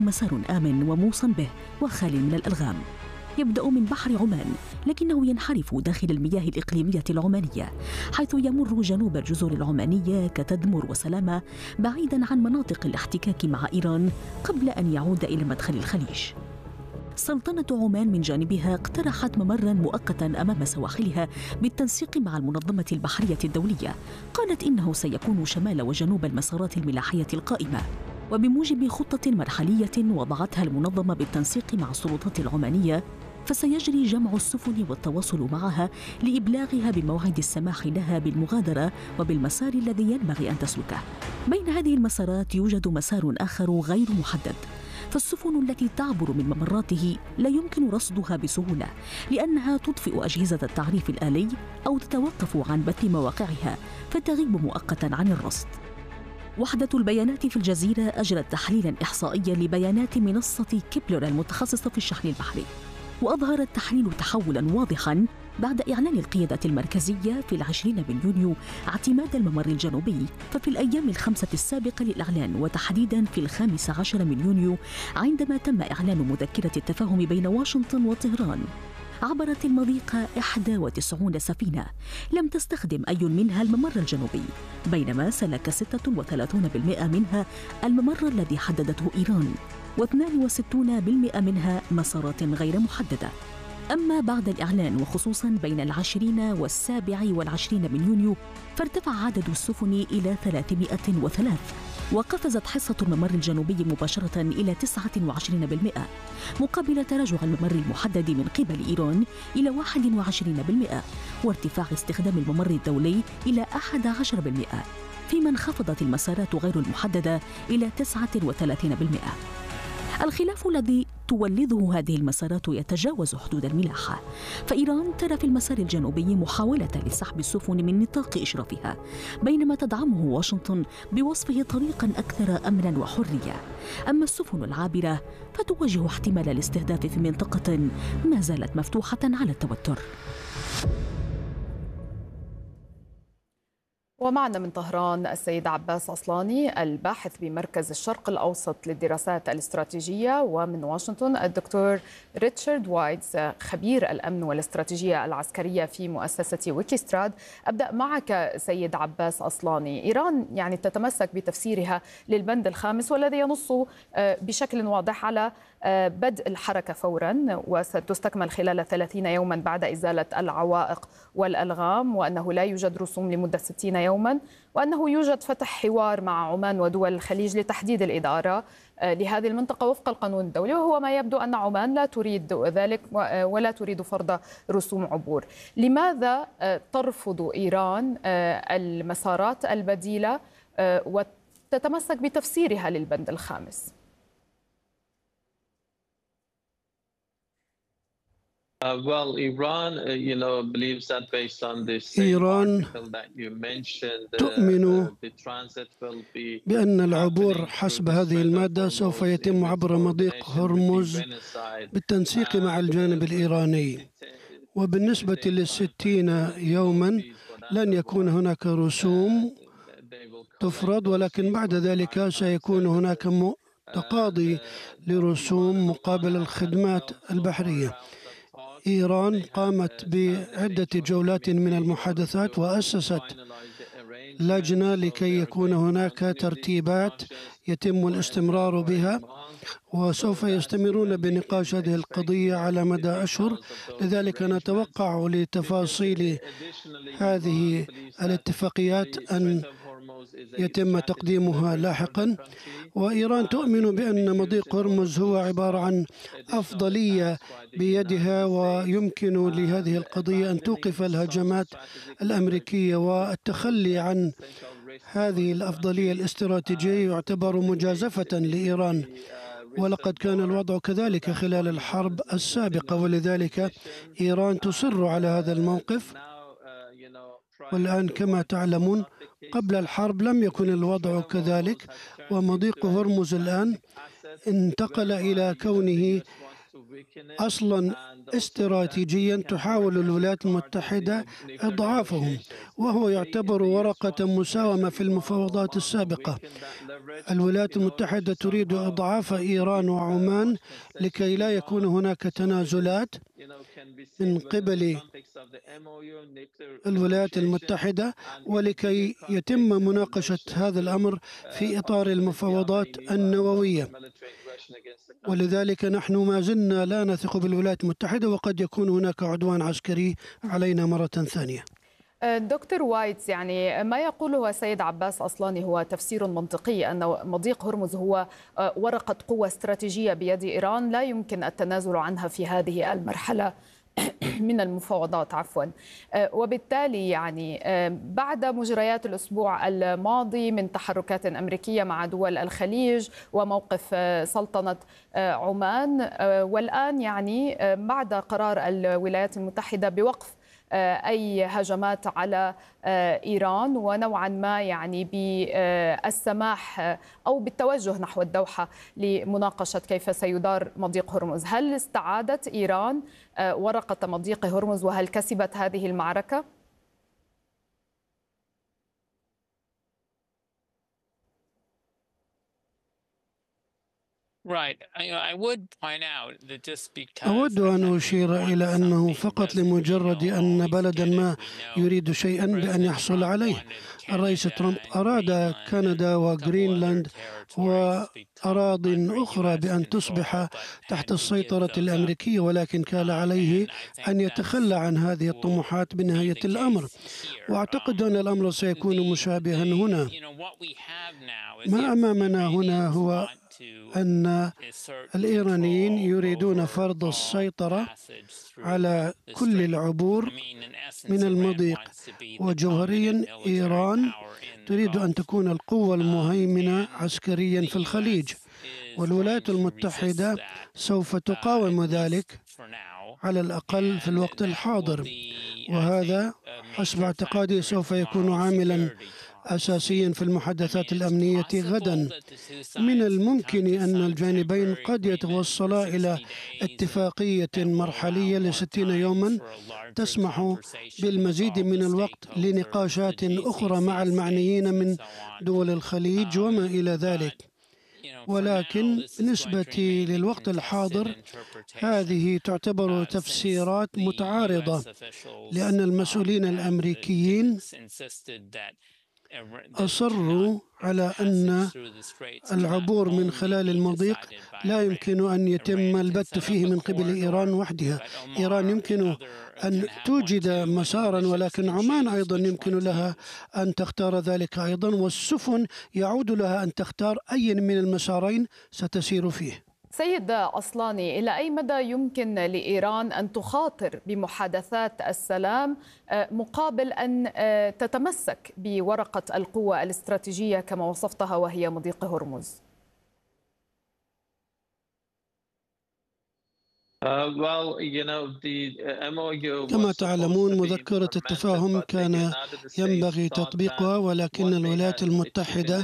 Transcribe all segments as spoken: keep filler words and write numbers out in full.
مسار آمن وموصى به وخالي من الألغام. يبدأ من بحر عمان، لكنه ينحرف داخل المياه الإقليمية العمانية، حيث يمر جنوب الجزر العمانية كتدمر وسلامة، بعيداً عن مناطق الاحتكاك مع إيران قبل أن يعود إلى مدخل الخليج. سلطنة عمان من جانبها اقترحت ممراً مؤقتاً أمام سواحلها بالتنسيق مع المنظمة البحرية الدولية. قالت إنه سيكون شمال وجنوب المسارات الملاحية القائمة، وبموجب خطة مرحلية وضعتها المنظمة بالتنسيق مع السلطات العمانية، فسيجري جمع السفن والتواصل معها لإبلاغها بموعد السماح لها بالمغادرة وبالمسار الذي ينبغي أن تسلكه. بين هذه المسارات يوجد مسار آخر غير محدد، فالسفن التي تعبر من ممراته لا يمكن رصدها بسهولة، لأنها تطفئ أجهزة التعريف الآلي أو تتوقف عن بث مواقعها فتغيب مؤقتاً عن الرصد. وحدة البيانات في الجزيرة أجرت تحليلاً إحصائياً لبيانات منصة كيبلر المتخصصة في الشحن البحري، وأظهر التحليل تحولاً واضحاً بعد إعلان القيادة المركزية في العشرين من يونيو اعتماد الممر الجنوبي. ففي الأيام الخمسة السابقة للإعلان، وتحديداً في الخامس عشر من يونيو عندما تم إعلان مذكرة التفاهم بين واشنطن وطهران، عبرت المضيق إحدى وتسعين سفينة، لم تستخدم أي منها الممر الجنوبي، بينما سلك ستة وثلاثين بالمئة منها الممر الذي حددته إيران، واثنين وستين بالمئة منها مسارات غير محددة. أما بعد الإعلان، وخصوصاً بين العشرين والسابع والعشرين من يونيو، فارتفع عدد السفن إلى ثلاثمائة وثلاثة، وقفزت حصة الممر الجنوبي مباشرة إلى تسعة وعشرين بالمئة، مقابل تراجع الممر المحدد من قبل إيران إلى واحد وعشرين بالمئة، وارتفاع استخدام الممر الدولي إلى أحد عشر بالمئة، فيما انخفضت المسارات غير المحددة إلى تسعة وثلاثين بالمئة. الخلاف الذي تولده هذه المسارات يتجاوز حدود الملاحة، فإيران ترى في المسار الجنوبي محاولة لسحب السفن من نطاق إشرافها، بينما تدعمه واشنطن بوصفه طريقاً أكثر أمناً وحرية. أما السفن العابرة فتواجه احتمال الاستهداف في منطقة ما زالت مفتوحة على التوتر. ومعنا من طهران السيد عباس عصلاني الباحث بمركز الشرق الأوسط للدراسات الاستراتيجية، ومن واشنطن الدكتور ريتشارد وايتز خبير الأمن والاستراتيجية العسكرية في مؤسسة ويكيستراد. أبدأ معك سيد عباس عصلاني. إيران يعني تتمسك بتفسيرها للبند الخامس، والذي ينص بشكل واضح على بدء الحركة فوراً، وستستكمل خلال ثلاثين يوماً بعد إزالة العوائق والألغام، وأنه لا يوجد رسوم لمدة ستين يوماً، وأنه يوجد فتح حوار مع عمان ودول الخليج لتحديد الإدارة لهذه المنطقة وفق القانون الدولي، وهو ما يبدو أن عمان لا تريد ذلك ولا تريد فرض رسوم عبور. لماذا ترفض إيران المسارات البديلة وتتمسك بتفسيرها للبند الخامس؟ إيران تؤمن بأن العبور حسب هذه المادة سوف يتم عبر مضيق هرمز بالتنسيق مع الجانب الإيراني، وبالنسبة للستين يوما لن يكون هناك رسوم تفرض، ولكن بعد ذلك سيكون هناك تقاضي لرسوم مقابل الخدمات البحرية. إيران قامت بعدة جولات من المحادثات، وأسست لجنة لكي يكون هناك ترتيبات يتم الاستمرار بها، وسوف يستمرون بنقاش هذه القضية على مدى أشهر. لذلك نتوقع لتفاصيل هذه الاتفاقيات أن يتم تقديمها لاحقا. وإيران تؤمن بأن مضيق هرمز هو عبارة عن أفضلية بيدها، ويمكن لهذه القضية أن توقف الهجمات الأمريكية، والتخلي عن هذه الأفضلية الاستراتيجية يعتبر مجازفة لإيران، ولقد كان الوضع كذلك خلال الحرب السابقة، ولذلك إيران تصر على هذا الموقف. والآن كما تعلمون قبل الحرب لم يكن الوضع كذلك، ومضيق هرمز الآن انتقل إلى كونه أصلا استراتيجيا تحاول الولايات المتحدة إضعافهم، وهو يعتبر ورقة مساومة في المفاوضات السابقة. الولايات المتحدة تريد إضعاف إيران وعمان لكي لا يكون هناك تنازلات من قبل الولايات المتحدة، ولكي يتم مناقشة هذا الأمر في إطار المفاوضات النووية. ولذلك نحن ما زلنا لا نثق بالولايات المتحدة، وقد يكون هناك عدوان عسكري علينا مرة ثانية. دكتور وايتس، يعني ما يقوله السيد عباس أصلاني هو تفسير منطقي، أن مضيق هرمز هو ورقة قوة استراتيجية بيد إيران لا يمكن التنازل عنها في هذه المرحلة من المفاوضات عفوا. وبالتالي يعني بعد مجريات الأسبوع الماضي من تحركات أمريكية مع دول الخليج وموقف سلطنة عمان، والآن يعني بعد قرار الولايات المتحدة بوقف أي هجمات على إيران ونوعا ما يعني بالسماح أو بالتوجه نحو الدوحة لمناقشة كيف سيدار مضيق هرمز، هل استعادت إيران ورقة مضيق هرمز وهل كسبت هذه المعركة؟ أود أن أشير إلى أنه فقط لمجرد أن بلدا ما يريد شيئا بأن يحصل عليه. الرئيس ترامب أراد كندا وغرينلاند وأراضٍ أخرى بأن تصبح تحت السيطرة الأمريكية، ولكن كان عليه أن يتخلى عن هذه الطموحات بنهاية الأمر. وأعتقد أن الأمر سيكون مشابها هنا. ما أمامنا هنا هو أن الإيرانيين يريدون فرض السيطرة على كل العبور من المضيق، وجوهريا إيران تريد أن تكون القوة المهيمنة عسكريا في الخليج، والولايات المتحدة سوف تقاوم ذلك على الأقل في الوقت الحاضر. وهذا حسب اعتقادي سوف يكون عاملا أساسيا في المحادثات الأمنية غدا. من الممكن أن الجانبين قد يتوصلا إلى اتفاقية مرحلية لستين يوما تسمح بالمزيد من الوقت لنقاشات أخرى مع المعنيين من دول الخليج وما إلى ذلك. ولكن بالنسبة للوقت الحاضر هذه تعتبر تفسيرات متعارضة، لأن المسؤولين الأمريكيين أصروا على أن العبور من خلال المضيق لا يمكن أن يتم البت فيه من قبل إيران وحدها. إيران يمكن أن توجد مسارا، ولكن عمان أيضا يمكن لها أن تختار ذلك أيضا، والسفن يعود لها أن تختار أي من المسارين ستسير فيه. سيد أصلاني، إلى أي مدى يمكن لإيران أن تخاطر بمحادثات السلام مقابل أن تتمسك بورقة القوة الاستراتيجية كما وصفتها وهي مضيق هرمز؟ كما تعلمون مذكرة التفاهم كان ينبغي تطبيقها، ولكن الولايات المتحدة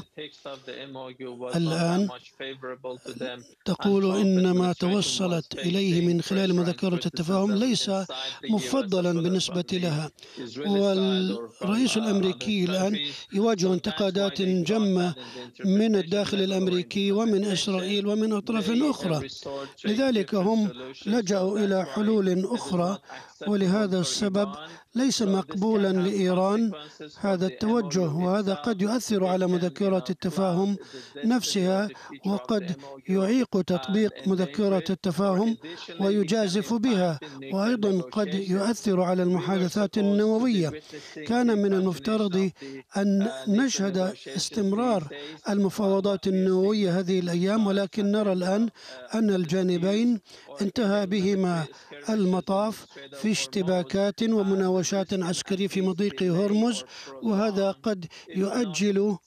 الآن تقول إن ما توصلت إليه من خلال مذكرة التفاهم ليس مفضلا بالنسبة لها. والرئيس الأمريكي الآن يواجه انتقادات جمة من الداخل الأمريكي ومن إسرائيل ومن أطراف أخرى، لذلك هم لجأوا إلى حلول أخرى. ولهذا السبب ليس مقبولا لإيران هذا التوجه، وهذا قد يؤثر على مذكرة التفاهم نفسها، وقد يعيق تطبيق مذكرة التفاهم ويجازف بها، وأيضا قد يؤثر على المحادثات النووية. كان من المفترض أن نشهد استمرار المفاوضات النووية هذه الأيام، ولكن نرى الآن أن الجانبين انتهى بهما المطاف في اشتباكات ومناوشات عسكرية في مضيق هرمز، وهذا قد يؤجل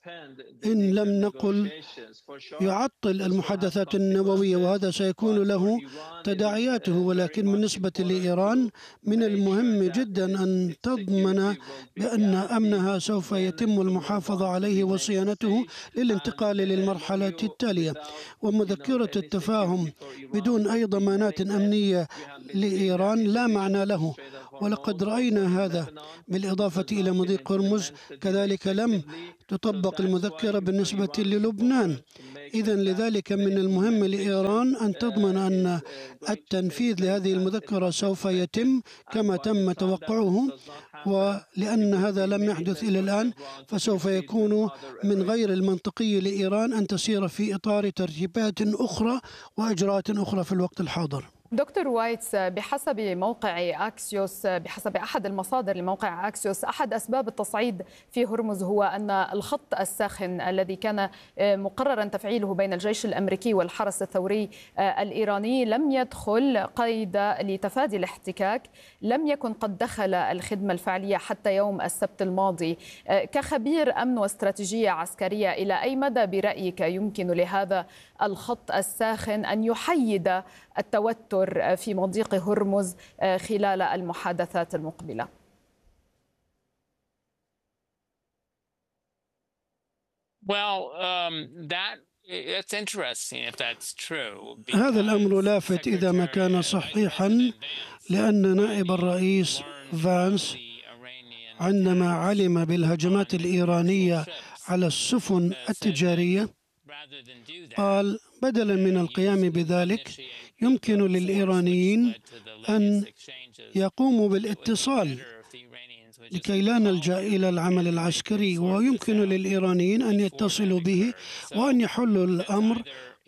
إن لم نقل يعطل المحادثات النووية، وهذا سيكون له تداعياته. ولكن بالنسبة لإيران من المهم جدا أن تضمن بأن أمنها سوف يتم المحافظة عليه وصيانته للانتقال للمرحلة التالية. ومذكرة التفاهم بدون أي ضمانات أمنية لإيران لا معنى له، ولقد رأينا هذا. بالإضافة إلى مضيق هرمز كذلك لم تطبق المذكرة بالنسبة للبنان. إذن لذلك من المهم لإيران أن تضمن أن التنفيذ لهذه المذكرة سوف يتم كما تم توقعه، ولأن هذا لم يحدث إلى الآن فسوف يكون من غير المنطقي لإيران أن تسير في إطار ترتيبات أخرى وإجراءات أخرى في الوقت الحاضر. دكتور وايتس، بحسب موقع أكسيوس، بحسب أحد المصادر لموقع أكسيوس، أحد أسباب التصعيد في هرمز هو أن الخط الساخن الذي كان مقررا تفعيله بين الجيش الأمريكي والحرس الثوري الإيراني لم يدخل قيد لتفادي الاحتكاك، لم يكن قد دخل الخدمة الفعلية حتى يوم السبت الماضي. كخبير أمن واستراتيجية عسكرية، إلى أي مدى برأيك يمكن لهذا الخط الساخن أن يحيد التوتر في مضيق هرمز خلال المحادثات المقبلة؟ هذا الأمر لافت إذا ما كان صحيحا، لأن نائب الرئيس فانس عندما علم بالهجمات الإيرانية على السفن التجارية قال بدلا من القيام بذلك يمكن للإيرانيين أن يقوموا بالاتصال لكي لا نلجأ إلى العمل العسكري، ويمكن للإيرانيين أن يتصلوا به وأن يحلوا الأمر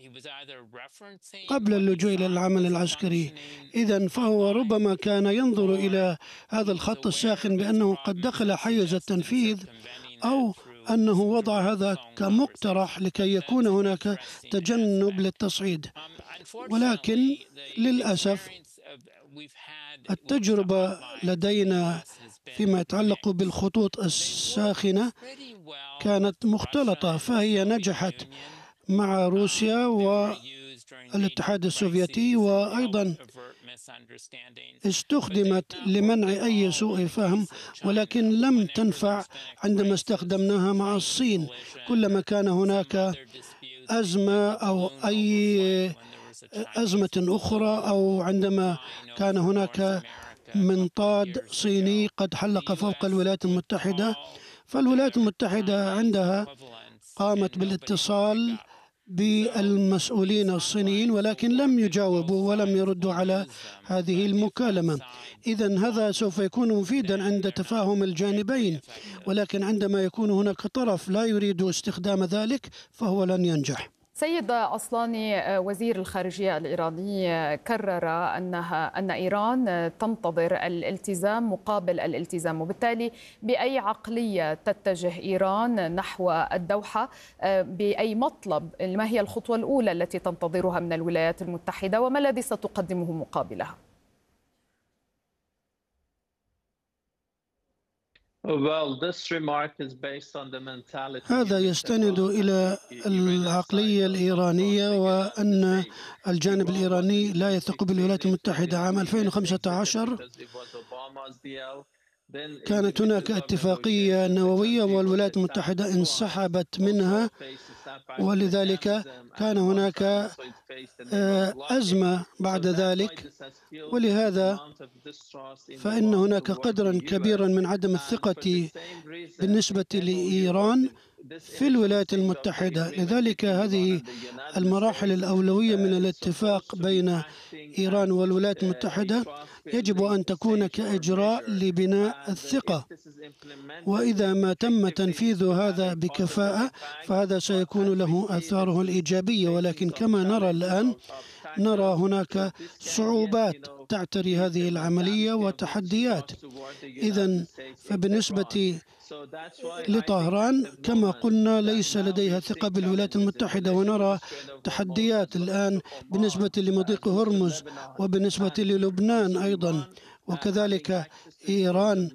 قبل اللجوء إلى العمل العسكري. إذن فهو ربما كان ينظر إلى هذا الخط الساخن بأنه قد دخل حيز التنفيذ، أو أنه وضع هذا كمقترح لكي يكون هناك تجنب للتصعيد. ولكن للأسف التجربة لدينا فيما يتعلق بالخطوط الساخنة كانت مختلطة، فهي نجحت مع روسيا والاتحاد السوفيتي، وأيضا استخدمت لمنع أي سوء فهم، ولكن لم تنفع عندما استخدمناها مع الصين. كلما كان هناك أزمة أو أي أزمة أخرى، أو عندما كان هناك منطاد صيني قد حلق فوق الولايات المتحدة، فالولايات المتحدة عندها قامت بالاتصال بالمسؤولين الصينيين، ولكن لم يجاوبوا ولم يردوا على هذه المكالمة. إذن هذا سوف يكون مفيدا عند تفاهم الجانبين، ولكن عندما يكون هناك طرف لا يريد استخدام ذلك فهو لن ينجح. سيد أصلاني، وزير الخارجية الإيراني كرر أنها أن إيران تنتظر الالتزام مقابل الالتزام، وبالتالي بأي عقلية تتجه إيران نحو الدوحة؟ بأي مطلب؟ ما هي الخطوة الأولى التي تنتظرها من الولايات المتحدة، وما الذي ستقدمه مقابلها؟ هذا يستند إلى العقلية الإيرانية، وأن الجانب الإيراني لا يثق بالولايات المتحدة. عام ألفين وخمسة عشر كانت هناك اتفاقية نووية والولايات المتحدة انسحبت منها، ولذلك كان هناك أزمة بعد ذلك. ولهذا فإن هناك قدرا كبيرا من عدم الثقة بالنسبة لإيران في الولايات المتحدة. لذلك هذه المراحل الأولوية من الاتفاق بين إيران والولايات المتحدة يجب أن تكون كإجراء لبناء الثقة، وإذا ما تم تنفيذ هذا بكفاءة فهذا سيكون له آثاره الإيجابية. ولكن كما نرى الآن نرى هناك صعوبات تعتري هذه العملية وتحديات. إذن فبالنسبة لطهران كما قلنا ليس لديها ثقة بالولايات المتحدة، ونرى تحديات الآن بالنسبة لمضيق هرمز وبالنسبة للبنان أيضا، وكذلك إيران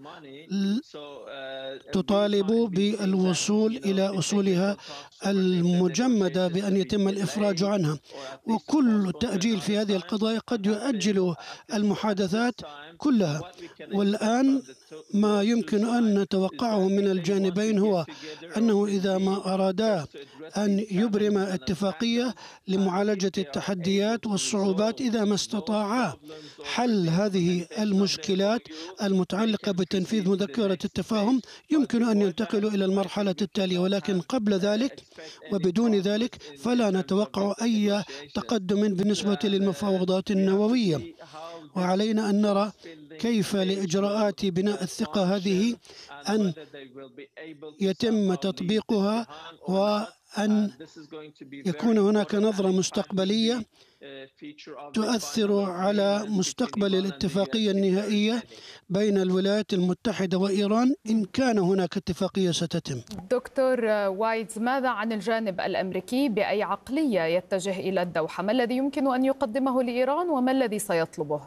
تطالب بالوصول إلى أصولها المجمدة بأن يتم الإفراج عنها، وكل تأجيل في هذه القضايا قد يؤجل المحادثات كلها. والآن ما يمكن أن نتوقعه من الجانبين هو أنه إذا ما أرادا أن يبرم اتفاقية لمعالجة التحديات والصعوبات، إذا ما استطاعا حل هذه المشكلات المتعلقة بتنفيذ مذكرة التفاهم، يمكن أن ينتقلوا إلى المرحلة التالية. ولكن قبل ذلك وبدون ذلك فلا نتوقع أي تقدم بالنسبة للمفاوضات النووية، وعلينا أن نرى كيف لإجراءات بناء الثقة هذه أن يتم تطبيقها، وأن يكون هناك نظرة مستقبلية تؤثر على مستقبل الاتفاقية النهائية بين الولايات المتحدة وإيران إن كان هناك اتفاقية ستتم. دكتور وايتز، ماذا عن الجانب الأمريكي؟ بأي عقلية يتجه إلى الدوحة؟ ما الذي يمكن أن يقدمه لإيران وما الذي سيطلبه؟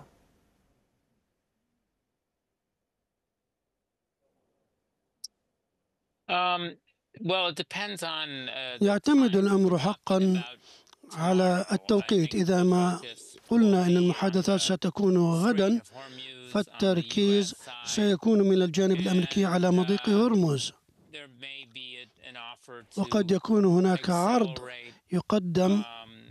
يعتمد الأمر حقا على التوقيت. إذا ما قلنا أن المحادثات ستكون غدا، فالتركيز سيكون من الجانب الأمريكي على مضيق هرمز، وقد يكون هناك عرض يقدم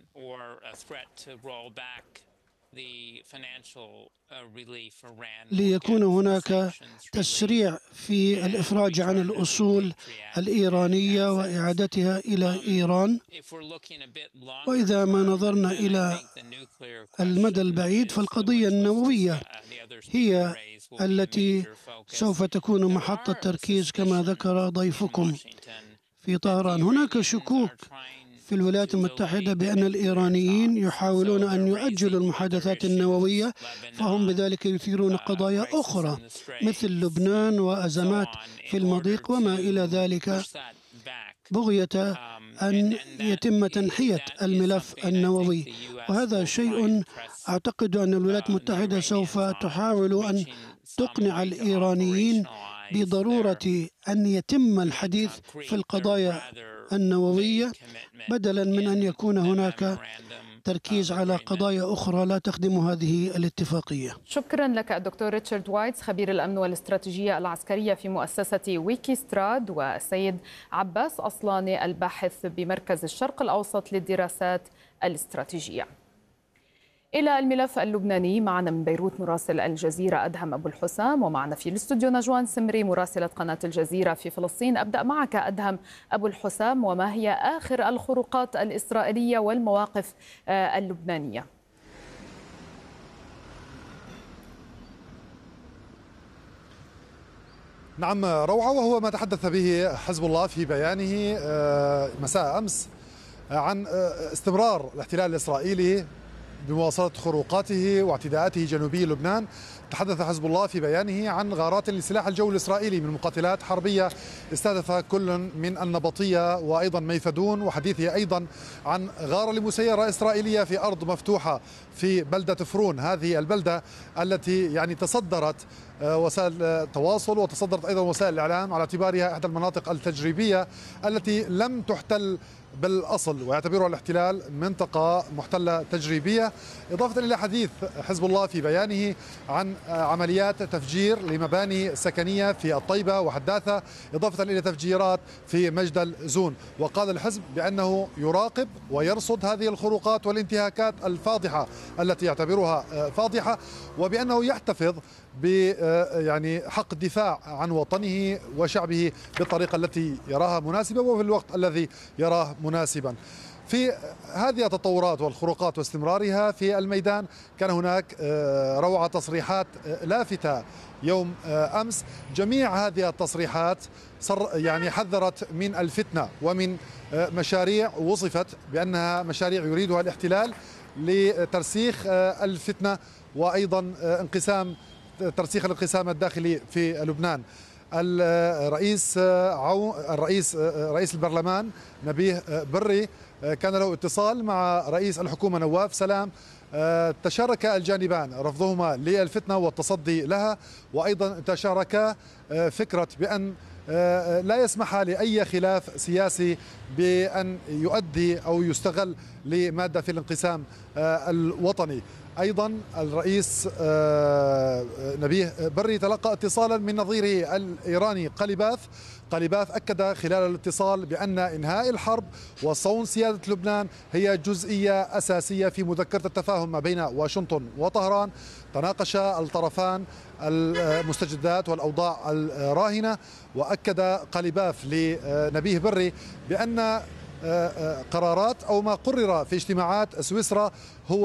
ليكون هناك تسريع في الإفراج عن الأصول الإيرانية وإعادتها إلى إيران. وإذا ما نظرنا إلى المدى البعيد، فالقضية النووية هي التي سوف تكون محط التركيز كما ذكر ضيفكم في طهران. هناك شكوك في الولايات المتحدة بأن الإيرانيين يحاولون أن يؤجلوا المحادثات النووية، فهم بذلك يثيرون قضايا أخرى مثل لبنان وأزمات في المضيق وما إلى ذلك، بغية أن يتم تنحية الملف النووي. وهذا شيء أعتقد أن الولايات المتحدة سوف تحاول أن تقنع الإيرانيين بضرورة أن يتم الحديث في القضايا النووية، بدلا من أن يكون هناك تركيز على قضايا أخرى لا تخدم هذه الاتفاقية. شكرا لك الدكتور ريتشارد وايتز، خبير الأمن والاستراتيجية العسكرية في مؤسسة ويكيستراد، والسيد عباس أصلاني الباحث بمركز الشرق الأوسط للدراسات الاستراتيجية. إلى الملف اللبناني، معنا من بيروت مراسل الجزيرة أدهم أبو الحسام، ومعنا في الاستوديو نجوان سمري مراسلة قناة الجزيرة في فلسطين. أبدأ معك أدهم أبو الحسام، وما هي آخر الخروقات الإسرائيلية والمواقف اللبنانية؟ نعم روعة، وهو ما تحدث به حزب الله في بيانه مساء أمس عن استمرار الاحتلال الإسرائيلي بمواصلة خروقاته واعتداءاته جنوبي لبنان. تحدث حزب الله في بيانه عن غارات لسلاح الجو الإسرائيلي من مقاتلات حربية استهدف كل من النبطية وأيضا ميفدون، وحديثه أيضا عن غارة لمسيرة إسرائيلية في أرض مفتوحة في بلدة فرون، هذه البلدة التي يعني تصدرت وسائل التواصل وتصدرت أيضا وسائل الإعلام على اعتبارها إحدى المناطق التجريبية التي لم تحتل بالأصل، ويعتبرها الاحتلال منطقة محتلة تجريبية. إضافة إلى حديث حزب الله في بيانه عن عمليات تفجير لمباني سكنية في الطيبة وحداثة، إضافة إلى تفجيرات في مجدل زون. وقال الحزب بأنه يراقب ويرصد هذه الخروقات والانتهاكات الفاضحة التي يعتبرها فاضحة، وبأنه يحتفظ ب يعني حق الدفاع عن وطنه وشعبه بالطريقة التي يراها مناسبة وفي الوقت الذي يراه مناسبا. في هذه التطورات والخروقات واستمرارها في الميدان، كان هناك روعة تصريحات لافتة يوم أمس. جميع هذه التصريحات يعني حذرت من الفتنة ومن مشاريع وصفت بأنها مشاريع يريدها الاحتلال لترسيخ الفتنة وأيضا انقسام ترسيخ الانقسام الداخلي في لبنان. الرئيس عون الرئيس رئيس البرلمان نبيه بري كان له اتصال مع رئيس الحكومة نواف سلام. تشارك الجانبان رفضهما للفتنة والتصدي لها، وأيضا تشاركا فكرة بأن لا يسمح لأي خلاف سياسي بأن يؤدي أو يستغل لمادة في الانقسام الوطني. أيضا الرئيس نبيه بري تلقى اتصالا من نظيره الإيراني قليباف. قليباف أكد خلال الاتصال بأن إنهاء الحرب وصون سيادة لبنان هي جزئية أساسية في مذكرة التفاهم ما بين واشنطن وطهران. تناقش الطرفان المستجدات والأوضاع الراهنة، وأكد قليباف لنبيه بري بأن قرارات أو ما قرر في اجتماعات سويسرا هو